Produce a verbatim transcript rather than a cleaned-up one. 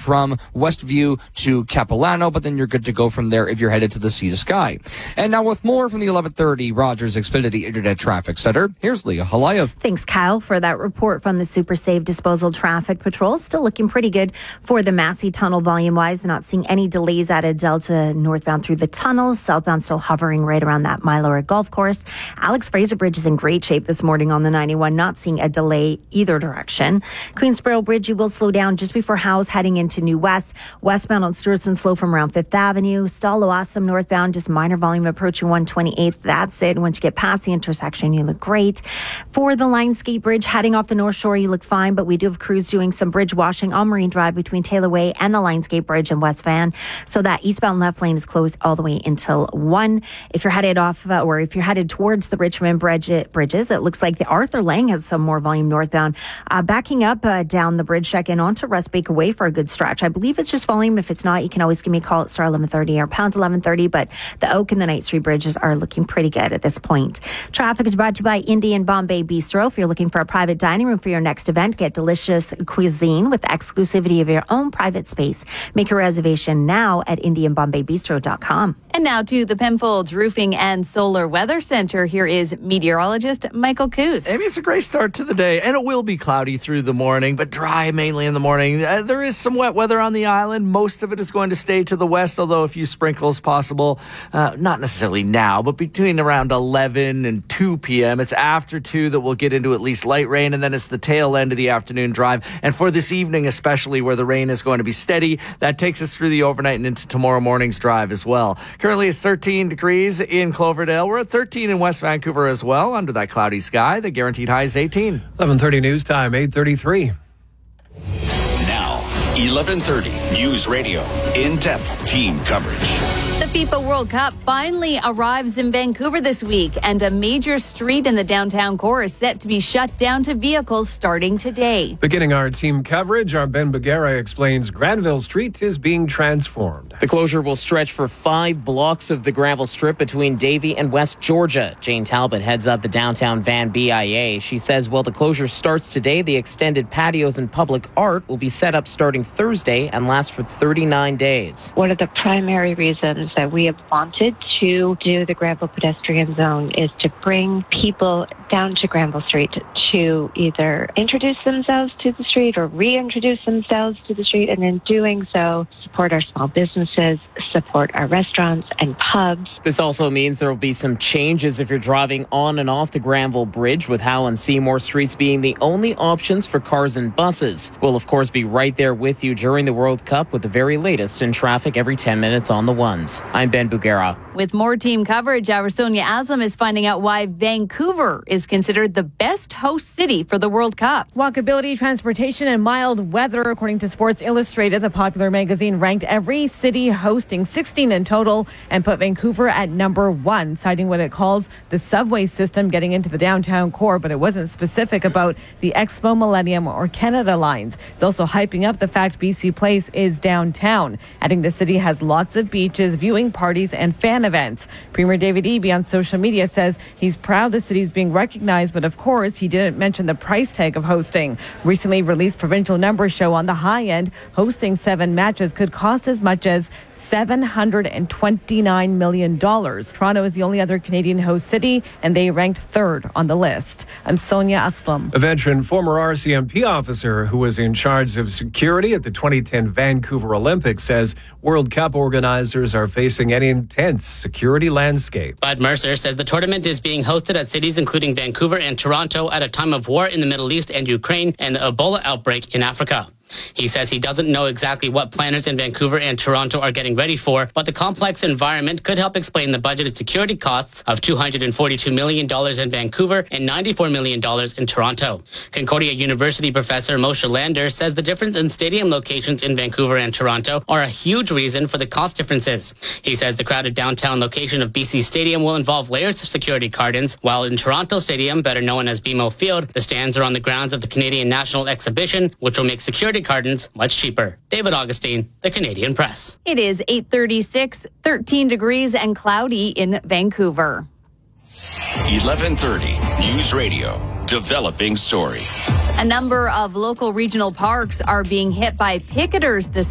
from Westview to Capilano, but then you're good to go from there if you're headed to the Sea to Sky. And now with more from the eleven thirty Rogers Xfinity Internet Traffic Center, here's Leah Halayev. Thanks, Kyle, for that report from the Super Safe Disposal Traffic Patrol. Still looking pretty good for the Massey Tunnel volume-wise. They're not seeing any delays out of Delta northbound through the tunnels. Southbound still hovering right around that Mylora Golf Course. Alex Fraser Bridge is in great shape this morning on the ninety-one, not seeing a delay either direction. Queensboro Bridge, you will slow down just before Howes heading into New West. Westbound on Stewartson, slow from around Fifth Avenue. Stall Owassum northbound, just minor volume approaching one twenty-eighth. That's it. Once you get past the intersection, you look great. For the Lionsgate Bridge, heading off the North Shore, you look fine, but we do have crews doing some bridge washing on Marine Drive between Taylor Way and the Lionsgate Bridge in West Van. So that eastbound left lane is closed all the way until one. If you're headed off, uh, or if you're headed towards the Richmond bridge, bridges, it looks like the Arthur Lang has some more volume northbound. Uh, backing up uh, down the bridge check in onto Restbaker Way for a good stretch. I believe it's just volume. If it's not, you can always give me a call at star eleven thirty or pound eleven thirty, but the Oak and the Knight Street bridges are looking pretty good at this point. Traffic is brought to you by Indian Bombay Bistro. If you're looking for a private dining room for your next event, get delicious cuisine with exclusivity of your own private space. Make your reservation now at indian bombay bistro dot com. And now to the Penfolds Roofing and Solar Weather Center. Here is meteorologist Michael Coos. Maybe it's a great start to the day, and it will be cloudy through the morning, but dry mainly in the morning. Uh, there is some wet weather on the island. Most of it is going to stay to the west, although a few sprinkles possible. Uh, not necessarily now, but between around eleven and two p.m. It's after two that we'll get into at least light rain, and then it's the tail end of the afternoon drive. And for this evening, especially where the rain is going to be steady, that takes us through the overnight and into tomorrow morning's drive as well. Currently, it's thirteen degrees in Cloverdale. We're at thirteen in West Vancouver as well, under that cloudy sky. The guaranteed high is eighteen. eleven thirty news time, eight thirty-three. Now, eleven thirty News Radio. In-depth team coverage. The FIFA World Cup finally arrives in Vancouver this week, and a major street in the downtown core is set to be shut down to vehicles starting today. Beginning our team coverage, our Ben Bagera explains Granville Street is being transformed. The closure will stretch for five blocks of the gravel strip between Davie and West Georgia. Jane Talbot heads up the downtown Van B I A. She says while the closure starts today, the extended patios and public art will be set up starting Thursday and last for thirty-nine days. One of the primary reasons that we have wanted to do the Granville pedestrian zone is to bring people down to Granville Street to either introduce themselves to the street or reintroduce themselves to the street, and in doing so, support our small businesses, support our restaurants and pubs. This also means there will be some changes if you're driving on and off the Granville Bridge, with Howe and Seymour Streets being the only options for cars and buses. We'll, of course, be right there with you during the World Cup with the very latest in traffic every ten minutes on the ones. I'm Ben Bugera. With more team coverage, our Sonia Aslam is finding out why Vancouver is considered the best host city for the World Cup. Walkability, transportation, and mild weather. According to Sports Illustrated, the popular magazine ranked every city hosting sixteen in total and put Vancouver at number one, citing what it calls the subway system getting into the downtown core, but it wasn't specific about the Expo, Millennium, or Canada lines. It's also hyping up the fact B C Place is downtown, adding the city has lots of beaches, viewing parties, and fan events. Premier David Eby on social media says he's proud the city is being recognized, but of course he didn't mention the price tag of hosting. Recently released provincial numbers show on the high end, hosting seven matches could cost as much as seven hundred twenty-nine million dollars. Toronto is the only other Canadian host city, and they ranked third on the list. I'm Sonia Aslam. A veteran former R C M P officer who was in charge of security at the twenty ten Vancouver Olympics says World Cup organizers are facing an intense security landscape. Bud Mercer says the tournament is being hosted at cities including Vancouver and Toronto at a time of war in the Middle East and Ukraine and the Ebola outbreak in Africa. He says he doesn't know exactly what planners in Vancouver and Toronto are getting ready for, but the complex environment could help explain the budgeted security costs of two hundred forty-two million dollars in Vancouver and ninety-four million dollars in Toronto. Concordia University professor Moshe Lander says the difference in stadium locations in Vancouver and Toronto are a huge reason for the cost differences. He says the crowded downtown location of B C Stadium will involve layers of security cordons, while in Toronto Stadium, better known as B M O Field, the stands are on the grounds of the Canadian National Exhibition, which will make security cordons much cheaper. David Augustine, The Canadian Press. It is eight thirty-six, thirteen degrees and cloudy in Vancouver. eleven thirty News Radio. Developing story. A number of local regional parks are being hit by picketers this